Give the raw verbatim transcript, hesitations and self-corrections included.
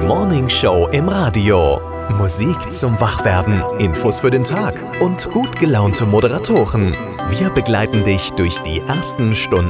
Morning Show im Radio. Musik zum Wachwerden, Infos für den Tag und gut gelaunte Moderatoren. Wir begleiten dich durch die ersten Stunden